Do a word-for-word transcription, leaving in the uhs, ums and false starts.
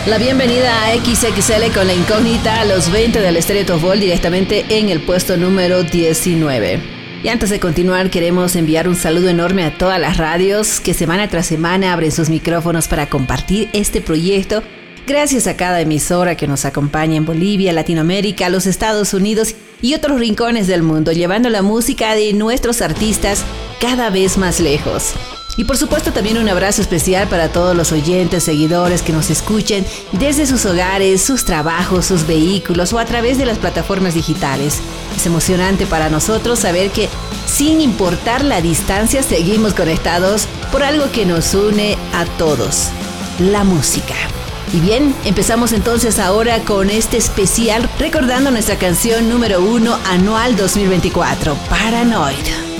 La bienvenida a X X L con la incógnita a los veinte del Estéreo Top Vol directamente en el puesto número diecinueve. Y antes de continuar, queremos enviar un saludo enorme a todas las radios que semana tras semana abren sus micrófonos para compartir este proyecto. Gracias a cada emisora que nos acompaña en Bolivia, Latinoamérica, los Estados Unidos y otros rincones del mundo, llevando la música de nuestros artistas cada vez más lejos. Y por supuesto también un abrazo especial para todos los oyentes, seguidores que nos escuchen desde sus hogares, sus trabajos, sus vehículos o a través de las plataformas digitales. Es emocionante para nosotros saber que sin importar la distancia seguimos conectados por algo que nos une a todos, la música. Y bien, empezamos entonces ahora con este especial recordando nuestra canción número uno anual dos mil veinticuatro, Paranoid.